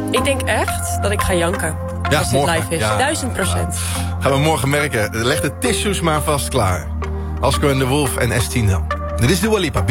Ik denk echt dat ik ga janken. Ja, als dit morgen. live is. Ja. 1000%. Gaan we morgen merken. Leg de tissues maar vast klaar. Oscar en de Wolf en S10 dan. Dit is Dua Lipa.